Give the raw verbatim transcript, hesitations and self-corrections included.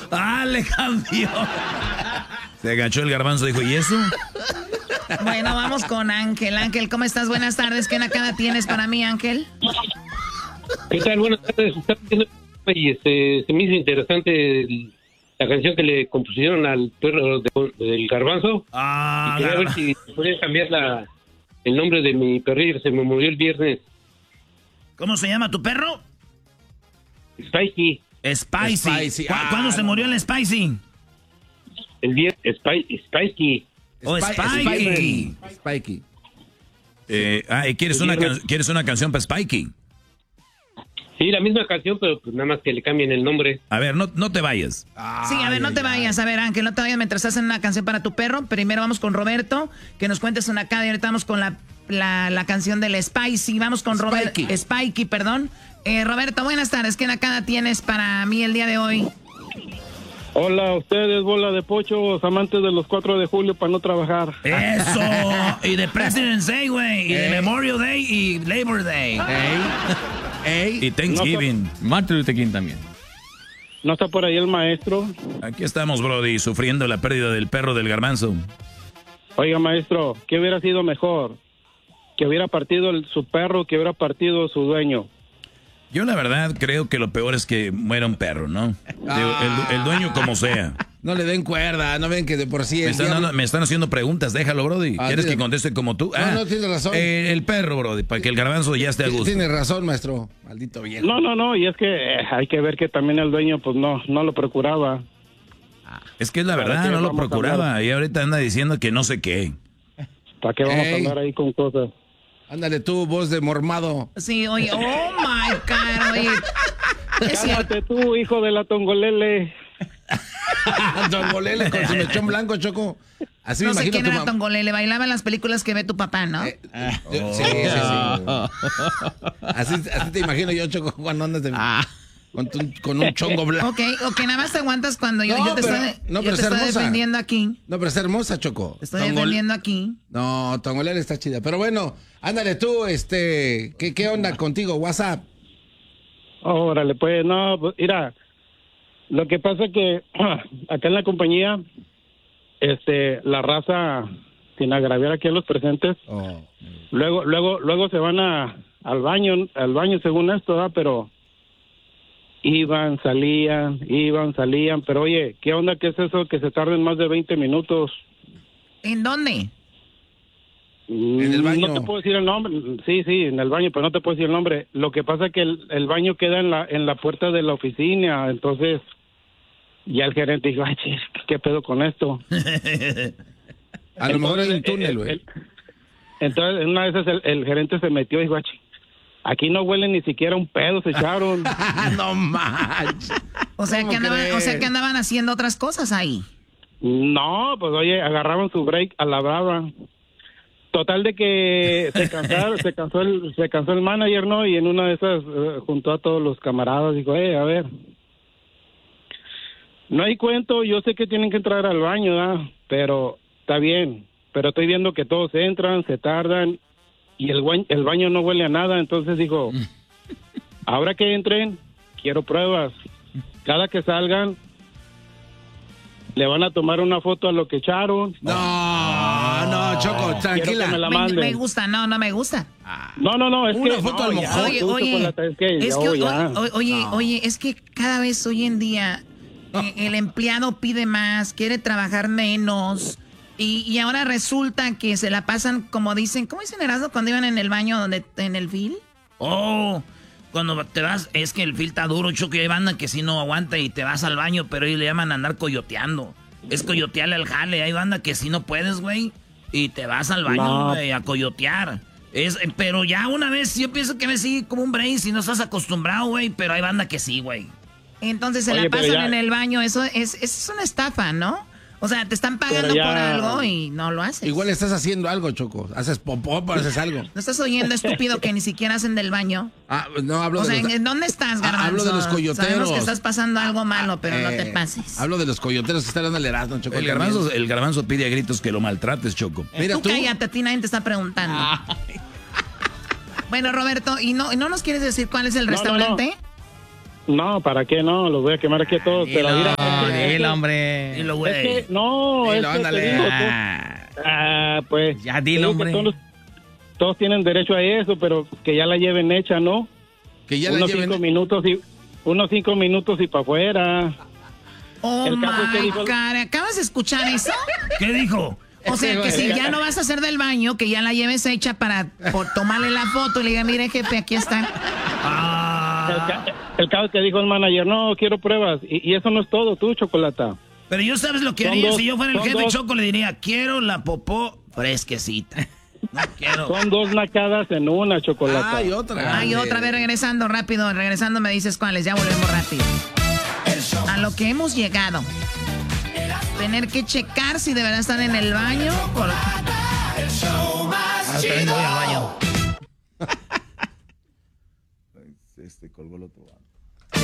Ah, le cambió. Se agachó el garbanzo y dijo, ¿y eso? Bueno, vamos con Ángel. Ángel, ¿cómo estás? Buenas tardes. ¿Qué nacada tienes para mí, Ángel? ¿Qué tal? Buenas tardes. Y este, se me hizo interesante el, la canción que le compusieron al perro de, del garbanzo. Ah, y quería la... ver si podían cambiar la, el nombre de mi perrillo. Se me murió el viernes. ¿Cómo se llama tu perro? Spiky. Spicy. Spicy. ¿Cu Ah, ¿Cuándo se no. murió el Spicy? El viernes. Spy, Spiky. Oh, Spy- Spikey. Spikey. Eh, ah, ¿quieres, una can ¿Quieres una canción para Spikey? Sí, la misma canción, pero pues nada más que le cambien el nombre. A ver, no, no te vayas. Sí, a ver, no te vayas. A ver, Ángel, no te vayas mientras hacen una canción para tu perro. Primero vamos con Roberto, que nos cuentes una nacada y ahorita vamos con la, la, la canción del Spicy. Vamos con Roberto. Spikey. Spikey, perdón. Eh, Roberto, buenas tardes. ¿Qué nacada tienes para mí el día de hoy? Hola, ustedes, bola de pochos, amantes de los cuatro de julio para no trabajar. ¡Eso! Y de President's Day, güey. Y de Memorial Day y Labor Day. Ey. Y Thanksgiving. Martin Luther King también. ¿No está por ahí el maestro? Aquí estamos, Brody, sufriendo la pérdida del perro del garbanzo. Oiga, maestro, ¿qué hubiera sido mejor? ¿Que hubiera partido el, su perro, que hubiera partido su dueño? Yo la verdad creo que lo peor es que muera un perro, ¿no? Digo, el, el dueño como sea. No le den cuerda, no ven que de por sí... Me el están, diablo- dando- me están haciendo preguntas, déjalo, Brody. Ah, ¿Quieres tiene- que conteste como tú? No, no, tienes razón. eh, el perro, Brody, para que el garbanzo ya esté a gusto. Tienes razón, maestro. Maldito viejo. No, no, no, y es que eh, hay que ver que también el dueño pues no, no lo procuraba. Es que es la ¿Para verdad, qué no lo vamos a procuraba. hablar? Y ahorita anda diciendo que no sé qué. ¿Para qué vamos Ey. a andar ahí con cosas? Ándale tú, voz de mormado. Sí, oye, oh my God, oye. Es cierto. Cálmate tú, hijo de la tongolele. Tongolele con su mechón blanco, Choco. Así No me sé imagino quién tu era mamá. Tongolele, bailaba en las películas que ve tu papá, ¿no? Eh, yo- sí, sí, sí. Así, así te imagino yo, Choco, cuando andas de- con, tu- con un chongo blanco. Ok, ok, nada más te aguantas cuando yo, No, yo te pero- estoy, no, yo pero te es estoy hermosa. defendiendo aquí. No, pero está hermosa, Choco. Te estoy Tongol- defendiendo aquí. No, Tongolele está chida. Pero bueno, ándale tú, este, ¿qué, qué onda contigo? WhatsApp. Órale, pues, no, pues, mira, lo que pasa es que acá en la compañía, este, la raza, sin agraviar aquí a los presentes, Oh. luego, luego, luego se van a, al baño, al baño según esto, ¿verdad? Pero iban, salían, iban, salían, pero oye, ¿qué onda que es eso que se tarden más de veinte minutos? ¿En dónde? En el baño. No te puedo decir el nombre, sí, sí, en el baño, pero no te puedo decir el nombre. Lo que pasa es que el, el baño queda en la en la puerta de la oficina, entonces ya el gerente dijo, ay, chis, ¿qué pedo con esto? A lo mejor hay un Entonces, túnel, el- güey. el- Entonces, en una de esas el, el gerente se metió y dijo, "Ay, chi, aquí no huele ni siquiera un pedo, se echaron." No manches. O sea, ¿Cómo que andaban, crees? o sea que andaban haciendo otras cosas ahí. No, pues oye, agarraban su break a la brava. Total de que se cansaron, se cansó el, se cansó el manager, ¿no? Y en una de esas eh, juntó a todos los camaradas, dijo, eh, a ver, no hay cuento, yo sé que tienen que entrar al baño, ¿verdad? Pero está bien, pero estoy viendo que todos entran, se tardan y el, guañ- el baño no huele a nada, entonces dijo, ahora que entren, quiero pruebas. Cada que salgan, le van a tomar una foto a lo que echaron. No, no, Choco, Quiero que me tranquila. la Me, manden. me gusta, no, no me gusta. No, no, no, es Una que... foto no, a lo ya, mejor. Oye, tú, oye, chocolate, es que, es ya, que, oh, oye, ya. oye, oye, es que cada vez hoy en día eh, el empleado pide más, quiere trabajar menos y, y ahora resulta que se la pasan, como dicen, ¿cómo dicen Erasmo cuando iban en el baño donde en el fil? Oh, cuando te vas, es que el fil está duro, Choco, y hay banda que si no aguanta y te vas al baño, pero ellos le llaman andar coyoteando. Es coyotearle al jale, hay banda que si no puedes, güey, y te vas al baño, No. güey, a coyotear. Es, pero ya una vez, yo pienso que me sigue como un brain si no estás acostumbrado, güey, pero hay banda que sí, güey. Entonces se Oye, la pero pasan ya- en el baño, eso es, eso es una estafa, ¿no? O sea, te están pagando Pero ya- por algo y no lo haces. Igual estás haciendo algo, Choco. Haces popó, pero haces algo. ¿No estás oyendo, estúpido, que ni siquiera hacen del baño? Ah, no, hablo O de sea, los... ¿en dónde estás, Ah, Garbanzo? hablo de los coyoteros. Sabemos que estás pasando algo malo, pero no Eh, te pases. Hablo de los coyoteros que están dando el Erasmo, Choco. El también. garbanzo, el garbanzo pide a gritos que lo maltrates, Choco. Mira tú, tú. cállate, a ti nadie te está preguntando. Bueno, Roberto, ¿y no, ¿y no nos quieres decir cuál es el No, no, no. restaurante? No, ¿para qué no? Los voy a quemar aquí a todos. Dilo, pero mira, dilo, hombre. Dilo, güey. es que, no, Dilo, es que ándale. te digo, Ah, tú- ah, pues. ya te dilo, digo que hombre. Todos, todos tienen derecho a eso, pero que ya la lleven hecha, ¿no? Que ya la unos lleven. cinco minutos y unos cinco minutos y para afuera. Oh El caso es que my dijo- God, ¿acabas de escuchar eso? ¿Qué dijo? O sea, que si ya no vas a hacer del baño, que ya la lleves hecha para por tomarle la foto y le diga, mire, jefe, aquí está. El, Ah. ca- el caso es que dijo el manager, no, quiero pruebas. Y, y eso no es todo, tú, Chocolata. Pero yo sabes lo que Son haría dos- si yo fuera el son jefe dos. Choco, le diría, quiero la popó fresquecita. No quiero. Son dos nacadas en una, Chocolata. Ay, otra. Ay, otra vez regresando rápido, regresando me dices cuáles, ya volvemos rápido. A lo que hemos llegado. Tener que checar si de verdad están en el baño. Por... Ah, también voy al baño. Este colgó el otro.